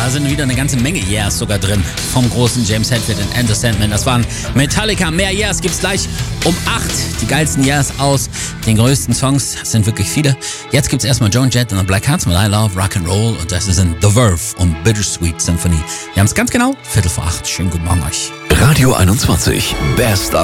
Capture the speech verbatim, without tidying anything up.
Da sind wieder eine ganze Menge Yeahs sogar drin. Vom großen James Hetfield und Enter Sandman. Das waren Metallica. Mehr Yeahs gibt's gleich um acht. Die geilsten Yeahs aus den größten Songs. Das sind wirklich viele. Jetzt gibt's erstmal Joan Jett und the Black Hearts mit I Love Rock'n'Roll. Und das ist in The Verve und Bittersweet Symphony. Wir haben es ganz genau. Viertel vor acht. Schönen guten Morgen euch. Radio einundzwanzig. Best of